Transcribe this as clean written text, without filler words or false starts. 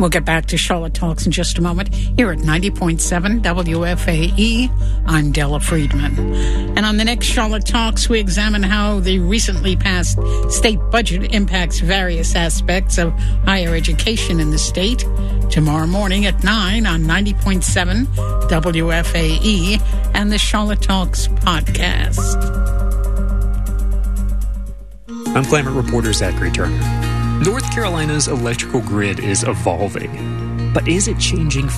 We'll get back to Charlotte Talks in just a moment here at 90.7 WFAE. I'm Della Friedman. And on the next Charlotte Talks, we examine how the recently passed state budget impacts various aspects of higher education in the state. Tomorrow morning at 9 on 90.7 WFAE and the Charlotte Talks podcast. I'm climate reporter Zachary Turner. North Carolina's electrical grid is evolving, but is it changing